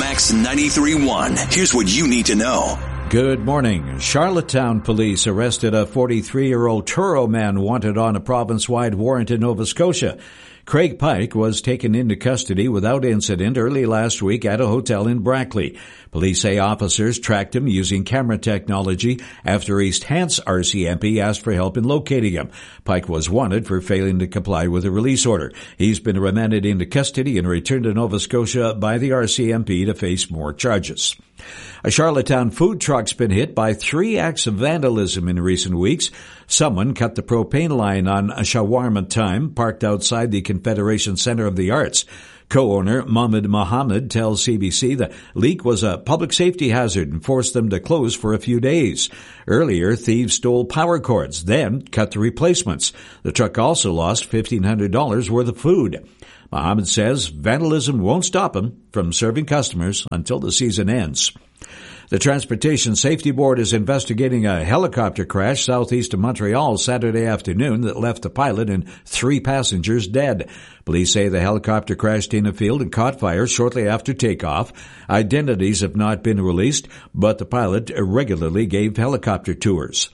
Max 93.1. Here's what you need to know. Good morning. Charlottetown police arrested a 43-year-old Truro man wanted on a province-wide warrant in Nova Scotia. Craig Pike was taken into custody without incident early last week at a hotel in Brackley. Police say officers tracked him using camera technology after East Hants RCMP asked for help in locating him. Pike was wanted for failing to comply with a release order. He's been remanded into custody and returned to Nova Scotia by the RCMP to face more charges. A Charlottetown food truck's been hit by 3 acts of vandalism in recent weeks. Someone cut the propane line on a shawarma time parked outside the Confederation Center of the Arts. Co-owner Mahmoud Mohammed tells CBC the leak was a public safety hazard and forced them to close for a few days. Earlier, thieves stole power cords, then cut the replacements. The truck also lost $1,500 worth of food. Mohammed says vandalism won't stop him from serving customers until the season ends. The Transportation Safety Board is investigating a helicopter crash southeast of Montreal Saturday afternoon that left a pilot and 3 passengers dead. Police say the helicopter crashed in a field and caught fire shortly after takeoff. Identities have not been released, but the pilot regularly gave helicopter tours.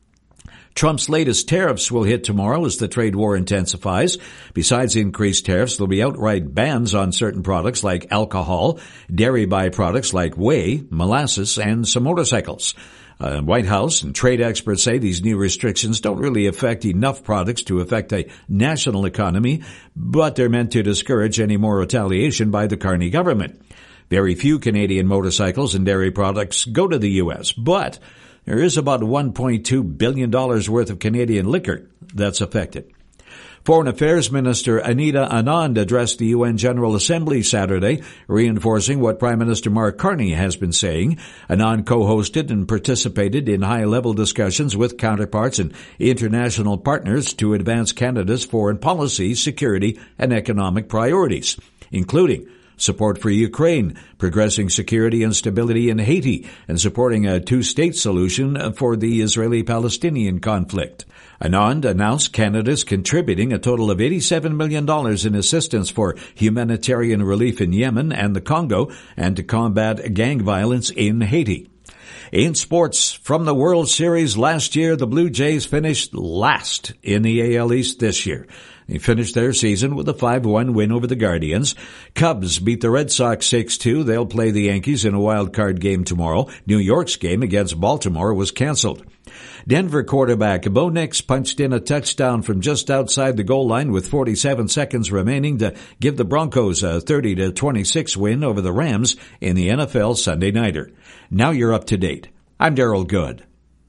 Trump's latest tariffs will hit tomorrow as the trade war intensifies. Besides increased tariffs, there'll be outright bans on certain products like alcohol, dairy byproducts like whey, molasses, and some motorcycles. White House and trade experts say these new restrictions don't really affect enough products to affect a national economy, but they're meant to discourage any more retaliation by the Carney government. Very few Canadian motorcycles and dairy products go to the U.S., but there is about $1.2 billion worth of Canadian liquor that's affected. Foreign Affairs Minister Anita Anand addressed the UN General Assembly Saturday, reinforcing what Prime Minister Mark Carney has been saying. Anand co-hosted and participated in high-level discussions with counterparts and international partners to advance Canada's foreign policy, security, and economic priorities, including support for Ukraine, progressing security and stability in Haiti, and supporting a 2-state solution for the Israeli-Palestinian conflict. Anand announced Canada's contributing a total of $87 million in assistance for humanitarian relief in Yemen and the Congo and to combat gang violence in Haiti. In sports, from the World Series last year, the Blue Jays finished last in the AL East this year. They finished their season with a 5-1 win over the Guardians. Cubs beat the Red Sox 6-2. They'll play the Yankees in a wild card game tomorrow. New York's game against Baltimore was canceled. Denver quarterback Bo Nix punched in a touchdown from just outside the goal line with 47 seconds remaining to give the Broncos a 30-26 win over the Rams in the NFL Sunday Nighter. Now you're up to date. I'm Daryl Good.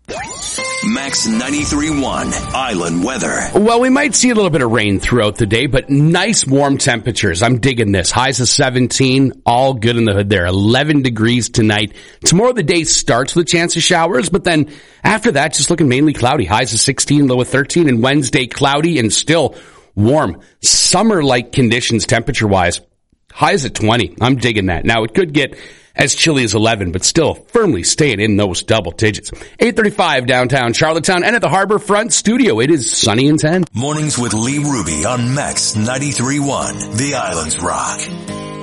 Max 93.1 Island Weather. Well, we might see a little bit of rain throughout the day, but nice warm temperatures. I'm digging this. Highs of 17, all good in the hood there. 11 degrees tonight. Tomorrow the day starts with a chance of showers, but then after that, just looking mainly cloudy. Highs of 16, low of 13, and Wednesday cloudy and still warm. Summer-like conditions temperature-wise. Highs at 20. I'm digging that. Now, it could get as chilly as 11, but still firmly staying in those double digits. 8:35 downtown Charlottetown and at the Harbor Front Studio. It is sunny and 10. Mornings with Lee Ruby on Max 93.1, The Island's Rock.